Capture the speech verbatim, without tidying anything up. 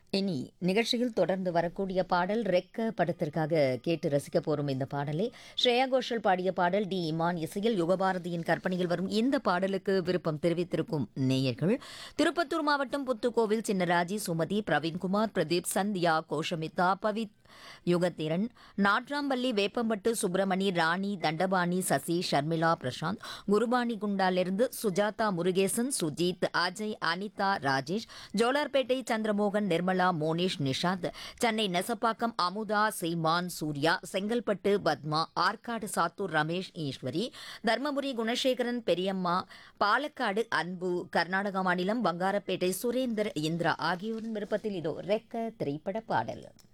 இனி நிகழ்ச்சியில் தொடர்ந்து வரக்கூடிய பாடல் ரெக்க படத்திற்காக கேட்டு ரசிக்க போரும் இந்த பாடலை ஸ்ரேயா கோஷல் பாடிய பாடல் டி இமான் இசையில் யுகபாரதியின் கற்பனையில் வரும் இந்த பாடலுக்கு விருப்பம் தெரிவித்திருக்கும் நேயர்கள் திருப்பத்தூர் மாவட்டம் புத்துக்கோவில் சின்னராஜி சுமதி பிரவீன்குமார் பிரதீப் சந்தியா கோஷமிதா பவித் யுகத்திரன் நாட்ராம்பள்ளி வேப்பம்பட்டு சுப்பிரமணி ராணி தண்டபாணி சசி ஷர்மிளா பிரசாந்த் குருபானி குண்டாலிருந்து சுஜாதா முருகேசன் சுஜித் அஜய் அனிதா ராஜேஷ் ஜோலார்பேட்டை சந்திரமோகன் நிர்மலா மோனிஷ் நிஷாந்த் சென்னை நெசப்பாக்கம் அமுதா சீமான் சூர்யா செங்கல்பட்டு பத்மா ஆற்காடு சாத்தூர் ரமேஷ் ஈஸ்வரி தர்மபுரி குணசேகரன் பெரியம்மா பாலக்காடு அன்பு கர்நாடக மாநிலம் பங்காரப்பேட்டை சுரேந்தர் இந்திரா ஆகியோரின் விருப்பத்தில் இதோ ரெக்க திரைப்பட பாடல்.